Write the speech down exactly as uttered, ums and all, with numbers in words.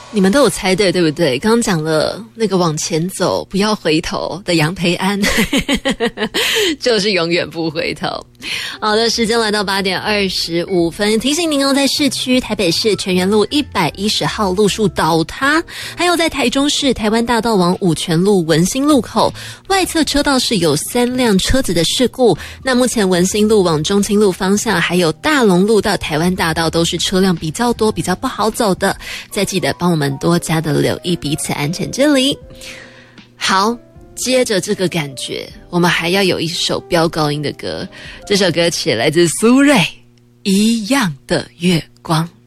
你们都有猜对，对不对？刚刚讲了那个往前走不要回头的杨培安就是永远不回头。好的，时间来到八点二十五分，提醒您哦，在市区台北市全园路一百一十号路树倒塌，还有在台中市台湾大道往五权路文心路口外侧车道是有三辆车子的事故。那目前文心路往中清路方向还有大龙路到台湾大道都是车辆比较多，比较不好走的，再记得帮我们多加的留意彼此安全距离。好，接着这个感觉，我们还要有一首飙高音的歌，这首歌曲来自苏芮，《一样的月光》。